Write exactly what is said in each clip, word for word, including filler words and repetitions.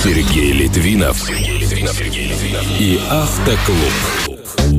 Сергей Литвинов и Автоклуб.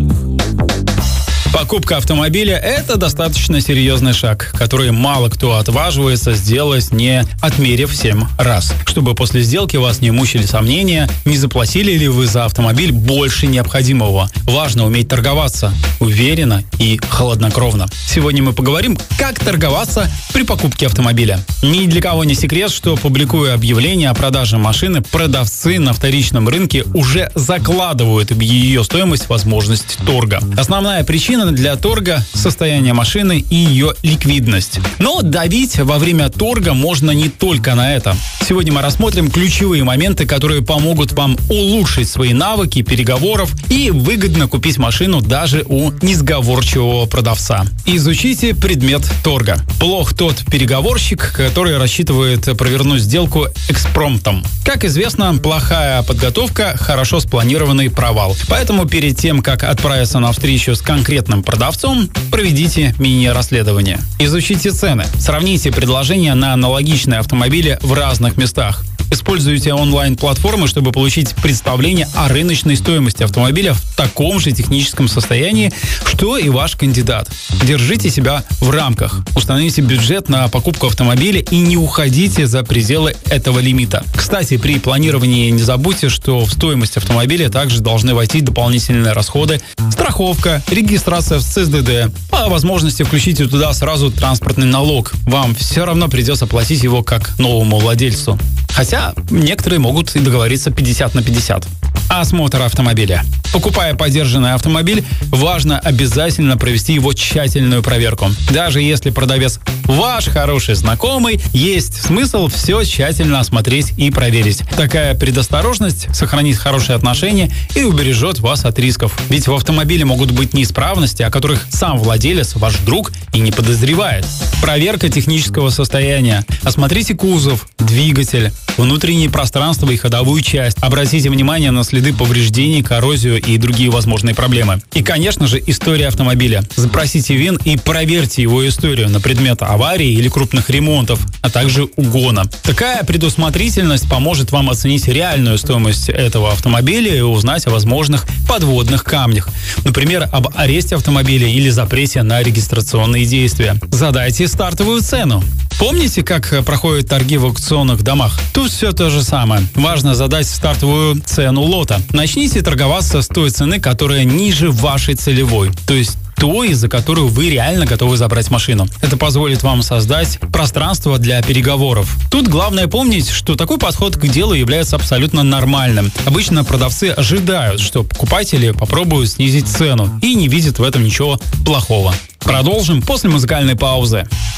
Покупка автомобиля – это достаточно серьезный шаг, который мало кто отваживается сделать, не отмерив семь раз. Чтобы после сделки вас не мучили сомнения, не заплатили ли вы за автомобиль больше необходимого. Важно уметь торговаться уверенно и хладнокровно. Сегодня мы поговорим, как торговаться при покупке автомобиля. Ни для кого не секрет, что, публикуя объявление о продаже машины, продавцы на вторичном рынке уже закладывают в ее стоимость возможность торга. Основная причина для торга – состояние машины и ее ликвидность. Но давить во время торга можно не только на это. Сегодня мы рассмотрим ключевые моменты, которые помогут вам улучшить свои навыки переговоров и выгодно купить машину даже у несговорчивого продавца. Изучите предмет торга. Плох тот переговорщик, который рассчитывает провернуть сделку экспромтом. Как известно, плохая подготовка – хорошо спланированный провал. Поэтому перед тем, как отправиться на встречу с конкретным продавцом, проведите мини-расследование. Изучите цены. Сравните предложения на аналогичные автомобили в разных местах. Используйте онлайн-платформы, чтобы получить представление о рыночной стоимости автомобиля в таком же техническом состоянии, что и ваш кандидат. Держите себя в рамках. Установите бюджет на покупку автомобиля и не уходите за пределы этого лимита. Кстати, при планировании не забудьте, что в стоимость автомобиля также должны войти дополнительные расходы, страховка, регистрация в ЦСДД. По возможности включите туда сразу транспортный налог. Вам все равно придется платить его как новому владельцу. Хотя некоторые могут и договориться пятьдесят на пятьдесят. Осмотр автомобиля. Покупая подержанный автомобиль, важно обязательно провести его тщательную проверку. Даже если продавец ваш хороший знакомый, есть смысл все тщательно осмотреть и проверить. Такая предосторожность сохранит хорошие отношения и убережет вас от рисков. Ведь в автомобиле могут быть неисправности, о которых сам владелец, ваш друг, и не подозревает. Проверка технического состояния. Осмотрите кузов, двигатель, внутреннее пространство и ходовую часть. Обратите внимание на следы повреждений, коррозию и другие возможные проблемы. И, конечно же, история автомобиля. Запросите ВИН и проверьте его историю на предмет аварии или крупных ремонтов, а также угона. Такая предусмотрительность поможет вам оценить реальную стоимость этого автомобиля и узнать о возможных подводных камнях. Например, об аресте автомобиля или запрете на регистрационные действия. Задайте стартовую цену. Помните, как проходят торги в аукционных домах? Тут все то же самое. Важно задать стартовую цену лота. Начните торговаться с той цены, которая ниже вашей целевой. То есть той, за которую вы реально готовы забрать машину. Это позволит вам создать пространство для переговоров. Тут главное помнить, что такой подход к делу является абсолютно нормальным. Обычно продавцы ожидают, что покупатели попробуют снизить цену и не видят в этом ничего плохого. Продолжим после музыкальной паузы.